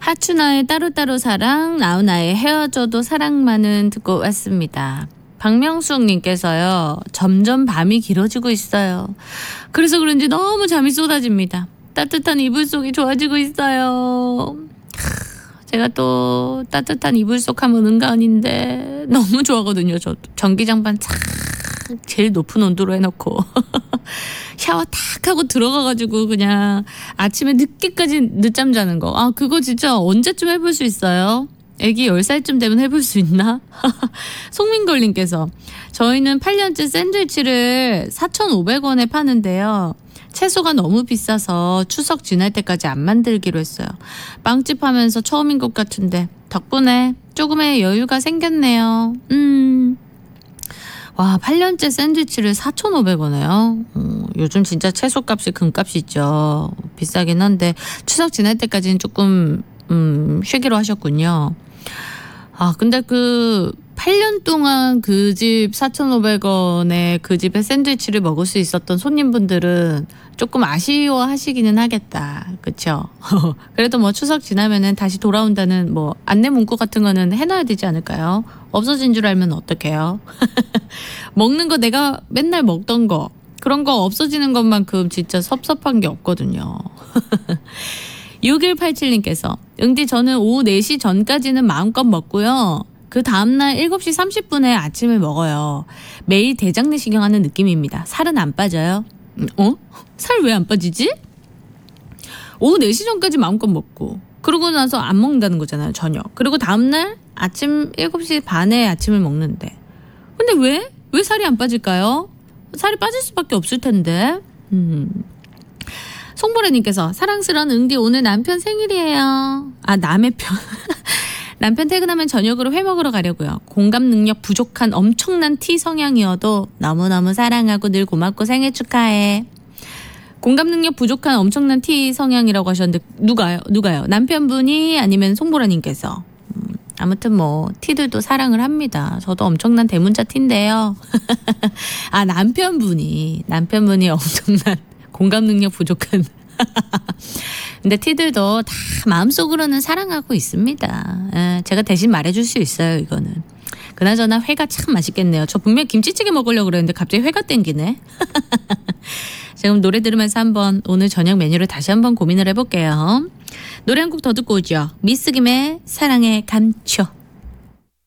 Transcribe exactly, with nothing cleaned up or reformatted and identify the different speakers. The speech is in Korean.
Speaker 1: 하춘아의 따로따로 사랑, 나훈아의 헤어져도 사랑만은 듣고 왔습니다. 박명숙님께서요. 점점 밤이 길어지고 있어요. 그래서 그런지 너무 잠이 쏟아집니다. 따뜻한 이불 속이 좋아지고 있어요. 제가 또 따뜻한 이불 속 하면 은가은인데 너무 좋아하거든요. 저 전기장판 착 제일 높은 온도로 해놓고 샤워 탁 하고 들어가가지고 그냥 아침에 늦게까지 늦잠 자는 거. 아 그거 진짜 언제쯤 해볼 수 있어요? 애기 열 살쯤 되면 해볼 수 있나? 송민걸님께서 저희는 팔 년째 샌드위치를 사천오백 원에 파는데요. 채소가 너무 비싸서 추석 지날 때까지 안 만들기로 했어요. 빵집 하면서 처음인 것 같은데 덕분에 조금의 여유가 생겼네요. 음... 와, 팔 년째 샌드위치를 사천오백 원에요. 어, 요즘 진짜 채소값이 금값이 있죠. 비싸긴 한데 추석 지날 때까지는 조금 음, 쉬기로 하셨군요. 아, 근데 그 팔 년 동안 그 집 사천오백 원에 그 집에 샌드위치를 먹을 수 있었던 손님분들은 조금 아쉬워하시기는 하겠다. 그쵸? 그래도 뭐 추석 지나면은 다시 돌아온다는 뭐 안내 문구 같은 거는 해놔야 되지 않을까요? 없어진 줄 알면 어떡해요? 먹는 거 내가 맨날 먹던 거 그런 거 없어지는 것만큼 진짜 섭섭한 게 없거든요. 육일팔칠님께서 응디 저는 오후 네 시 전까지는 마음껏 먹고요. 그 다음날 일곱 시 삼십 분에 아침을 먹어요. 매일 대장 내시경 하는 느낌입니다. 살은 안 빠져요? 어? 살 왜 안 빠지지? 오후 네 시 전까지 마음껏 먹고 그러고 나서 안 먹는다는 거잖아요. 저녁. 그리고 다음날 아침 일곱 시 반에 아침을 먹는데 근데 왜? 왜 살이 안 빠질까요? 살이 빠질 수밖에 없을 텐데. 음. 송보라님께서 사랑스러운 응디 오늘 남편 생일이에요. 아 남의 편. 남편 퇴근하면 저녁으로 회 먹으러 가려고요. 공감 능력 부족한 엄청난 T 성향이어도 너무너무 사랑하고 늘 고맙고 생일 축하해. 공감 능력 부족한 엄청난 T 성향이라고 하셨는데 누가요? 누가요? 남편분이 아니면 송보라님께서? 음, 아무튼 뭐 T들도 사랑을 합니다. 저도 엄청난 대문자 T인데요. 아 남편분이 남편분이 엄청난 공감 능력 부족한 근데 T들도 다 마음속으로는 사랑하고 있습니다. 에, 제가 대신 말해줄 수 있어요. 이거는. 그나저나 회가 참 맛있겠네요. 저 분명 김치찌개 먹으려고 그랬는데 갑자기 회가 땡기네. 자, 그럼 노래 들으면서 한번 오늘 저녁 메뉴를 다시 한번 고민을 해볼게요. 노래 한 곡 더 듣고 오죠. 미스 김의 사랑의 감초.